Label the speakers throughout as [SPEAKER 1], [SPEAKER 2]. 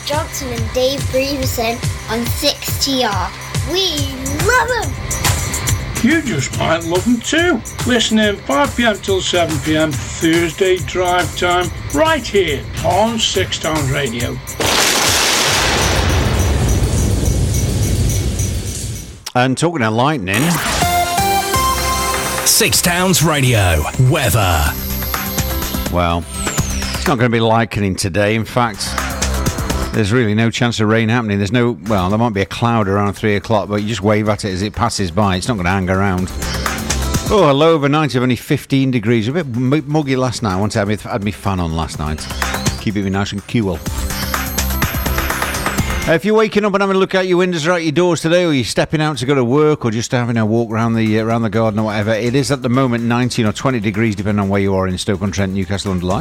[SPEAKER 1] Johnson and Dave Grieverson on 6TR. We love them!
[SPEAKER 2] You just might love them too. Listen in 5pm till 7pm Thursday drive time right here on Six Towns Radio.
[SPEAKER 3] And talking of lightning,
[SPEAKER 4] Six Towns Radio weather.
[SPEAKER 3] Well, it's not going to be lightning today. In fact, there's really no chance of rain happening. There might be a cloud around 3 o'clock, but you just wave at it as it passes by. It's not going to hang around. Oh, a low overnight of only 15 degrees. A bit muggy last night. I wanted to have my fan on last night. Keeping me nice and cool. If you're waking up and having a look out your windows or out your doors today, or you're stepping out to go to work, or just having a walk around the garden or whatever, it is at the moment 19 or 20 degrees, depending on where you are in Stoke-on-Trent, Newcastle-under-Lyme.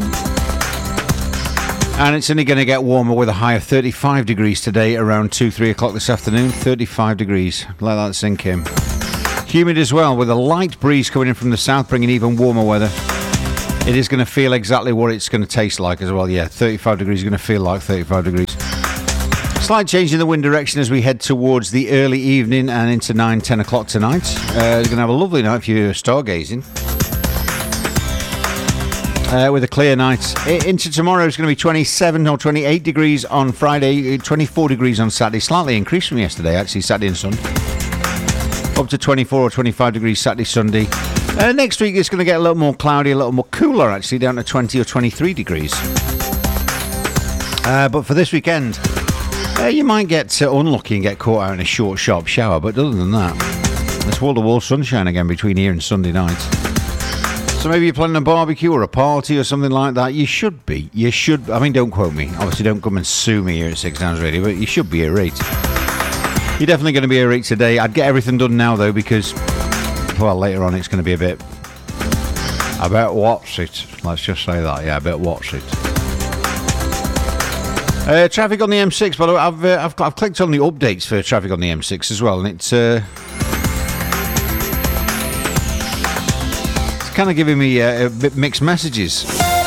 [SPEAKER 3] And it's only going to get warmer with a high of 35 degrees today around 2-3 o'clock this afternoon. 35 degrees. Let that sink in. Humid as well, with a light breeze coming in from the south, bringing even warmer weather. It is going to feel exactly what it's going to taste like as well. Yeah, 35 degrees is going to feel like 35 degrees. Slight change in the wind direction as we head towards the early evening and into 9-10 o'clock tonight. You're going to have a lovely night if you're stargazing. With a clear night. Into tomorrow is going to be 27 or 28 degrees on Friday, 24 degrees on Saturday. Slightly increased from yesterday, actually, Saturday and Sunday. Up to 24 or 25 degrees Saturday, Sunday. Next week it's going to get a little more cloudy, a little more cooler, actually, down to 20 or 23 degrees. But for this weekend, you might get unlucky and get caught out in a short, sharp shower, but other than that, it's wall-to-wall sunshine again between here and Sunday night. So maybe you're planning a barbecue or a party or something like that. You should be. I mean, don't quote me. Obviously, don't come and sue me here at Six Towns Radio, but you should be a rate. You're definitely going to be a rate today. I'd get everything done now, though, because, well, later on it's going to be a bit what's it. Let's just say that. Yeah, a bit what's it. Traffic on the M6, by the way, I've clicked on the updates for traffic on the M6 as well, and it's kind of giving me a bit mixed messages.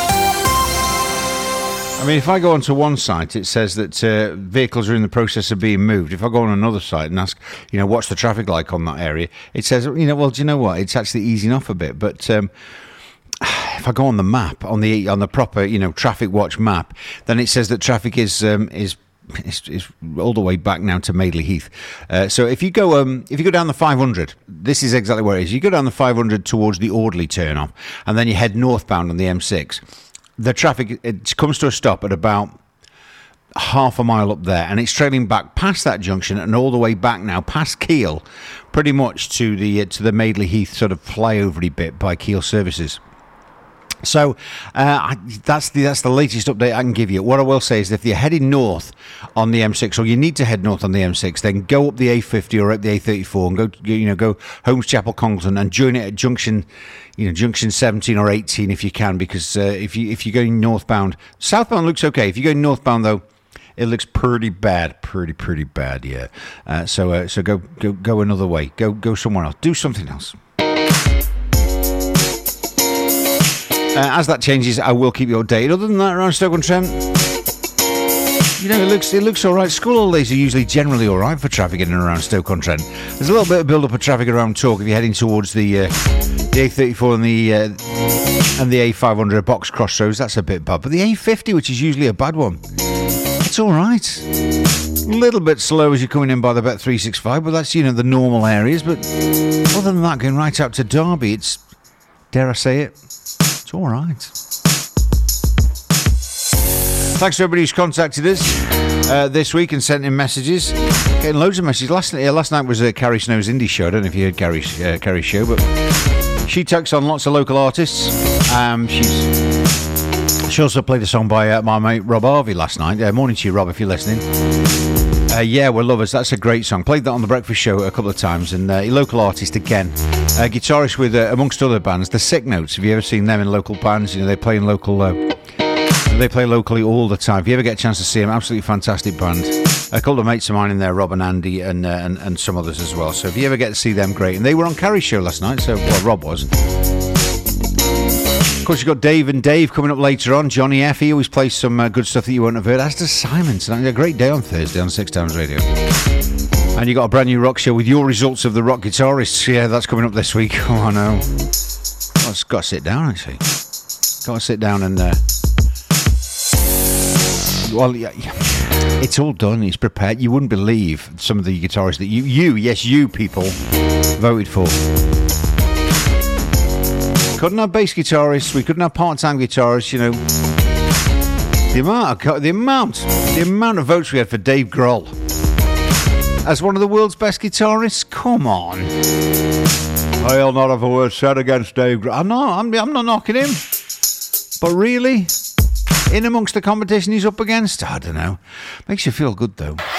[SPEAKER 3] I mean, if I go onto one site, it says that vehicles are in the process of being moved. If I go on another site and ask, what's the traffic like on that area, it says, well, do you know what? It's actually easing off a bit, but if I go on the map, on the proper, traffic watch map, then it says that traffic is all the way back now to Madeley Heath. So if you go down the 500, this is exactly where it is. You go down the 500 towards the Audley turnoff, and then you head northbound on the M6. The traffic, it comes to a stop at about half a mile up there, and it's trailing back past that junction and all the way back now past Keele, pretty much to the Madeley Heath sort of flyovery bit by Keele Services. So that's the latest update I can give you. What I will say is, if you're heading north on the M6, or you need to head north on the M6, then go up the A50 or up the A34 and go Holmes Chapel Congleton and join it at junction 17 or 18 if you can, because if you're going northbound, southbound looks okay. If you're going northbound though, it looks pretty bad, pretty bad. Yeah. So go another way. Go somewhere else. Do something else. As that changes, I will keep you updated. Other than that, around Stoke-on-Trent, it looks all right. School holidays are usually generally all right for traffic in and around Stoke-on-Trent. There's a little bit of build-up of traffic around Torque if you're heading towards the A34 and the A500 at Box Crossroads. That's a bit bad. But the A50, which is usually a bad one, it's all right. A little bit slow as you're coming in by the Bet 365, but that's, the normal areas. But other than that, going right out to Derby, it's, dare I say it, it's all right. Thanks to everybody who's contacted us this week and sent in messages. Getting loads of messages. Last night was Carrie Snow's indie show. I don't know if you heard Carrie's show, but she takes on lots of local artists. She also played a song by my mate Rob Harvey last night. Morning to you, Rob, if you're listening. Yeah, we're lovers. That's a great song. Played that on the Breakfast Show a couple of times. And a local artist again. Guitarist with, amongst other bands, the Sick Notes. Have you ever seen them in local bands? They play in local... They play locally all the time. If you ever get a chance to see them, absolutely fantastic band. A couple of mates of mine in there, Rob and Andy, and some others as well. So if you ever get to see them, great. And they were on Carrie's show last night, so Rob was. course, you've got Dave and Dave coming up later on. Johnny F. He always plays some good stuff that you won't have heard, as does Simon tonight. A great day on Thursday on Six Towns Radio. And you got a brand new rock show with your results of the rock guitarists. Yeah, that's coming up this week. Oh, I know. I've got to sit down, actually. Got to sit down and... well, yeah, it's all done. It's prepared. You wouldn't believe some of the guitarists that you people voted for. Couldn't have bass guitarists. We couldn't have part-time guitarists. You know, the amount of votes we had for Dave Grohl as one of the world's best guitarists. Come on, I'll not have a word said against Dave Grohl. I'm not knocking him, but really, in amongst the competition he's up against, I don't know. Makes you feel good though.